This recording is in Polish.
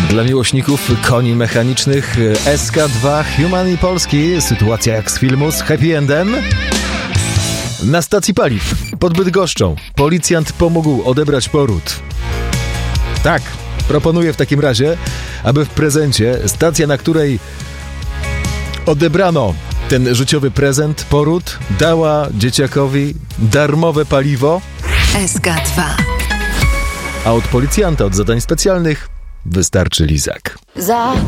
Dla miłośników koni mechanicznych SK2 Human i Polski. Sytuacja jak z filmu z happy endem. Na stacji paliw pod Bydgoszczą policjant pomógł odebrać poród. Tak, proponuję w takim razie, aby w prezencie stacja, na której odebrano ten życiowy prezent, poród, dała dzieciakowi darmowe paliwo. SK2. A od policjanta, od zadań specjalnych wystarczy lizak.